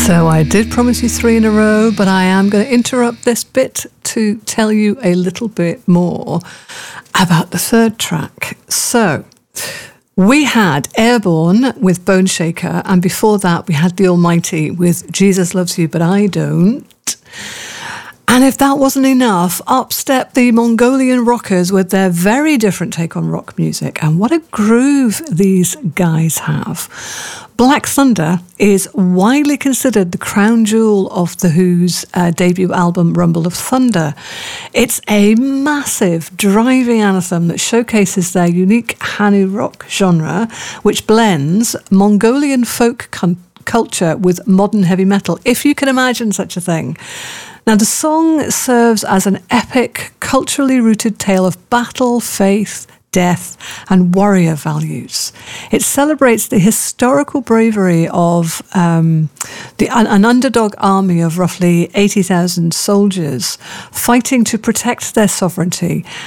So I did promise you 3 in a row, but I am going to interrupt this bit to tell you a little bit more about the third track. So we had Airborne with Bone Shaker, and before that we had The Almighty with Jesus Loves You But I Don't. And if that wasn't enough, up step the Mongolian Rockers with their very different take on rock music. And what a groove these guys have. Black Thunder is widely considered the crown jewel of The Who's debut album, Rumble of Thunder. It's a massive, driving anthem that showcases their unique Hanu rock genre, which blends Mongolian folk culture with modern heavy metal, if you can imagine such a thing. Now, the song serves as an epic, culturally rooted tale of battle, faith, death, and warrior values. It celebrates the historical bravery of an underdog army of roughly 80,000 soldiers fighting to protect their sovereignty